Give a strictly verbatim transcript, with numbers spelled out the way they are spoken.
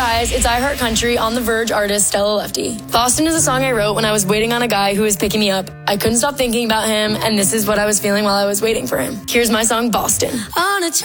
guys, it's I Heart Country on The Verge artist Stella Lefty. Boston is a song I wrote when I was waiting on a guy who was picking me up. I couldn't stop thinking about him, and this is what I was feeling while I was waiting for him. Here's my song, Boston. On a